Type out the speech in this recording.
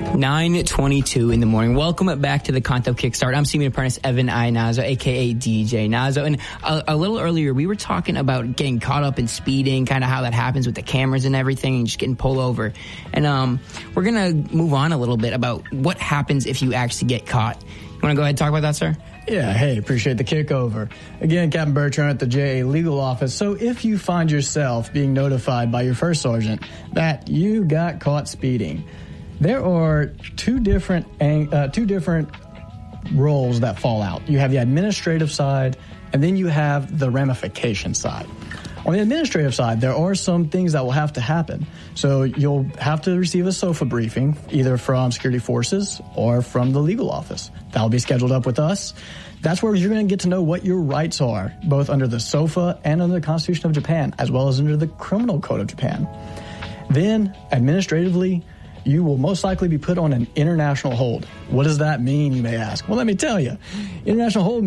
9:22 in the morning. Welcome back to the Conto Kickstart. I'm Senior Apprentice Evan I. Nazo, a.k.a. DJ Nazo. And a little earlier, we were talking about getting caught up in speeding, kind of how that happens with the cameras and everything, and just getting pulled over. And we're going to move on a little bit about what happens if you actually get caught. You want to go ahead and talk about that, sir? Yeah, hey, appreciate the kickover. Again, Captain Bertrand at the JA Legal Office. So if you find yourself being notified by your first sergeant that you got caught speeding, there are two different roles that fall out. You have the administrative side, and then you have the ramification side. On the administrative side, there are some things that will have to happen. So you'll have to receive a SOFA briefing, either from security forces or from the legal office. That'll be scheduled up with us. That's where you're going to get to know what your rights are, both under the SOFA and under the Constitution of Japan, as well as under the Criminal Code of Japan. Then, administratively, you will most likely be put on an international hold. What does that mean, you may ask? Well, let me tell you. International hold